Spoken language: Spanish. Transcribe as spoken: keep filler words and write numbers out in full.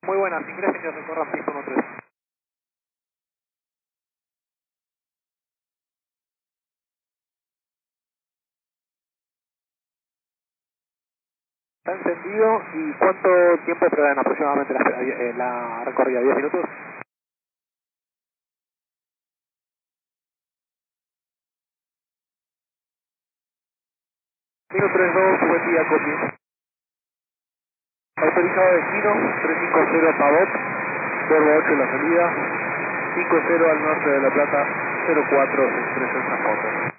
Muy buenas, ingresen y recorran piso uno tres. Está encendido. ¿Y cuánto tiempo prevén aproximadamente la, eh, la recorrida? ¿diez minutos? Minuto treinta y dos, buen día, copy. Autorizado destino, trescientos cincuenta Pavot, Borgo ocho la salida, cincuenta al norte de La Plata, cero cuatro sesenta y tres el transporte.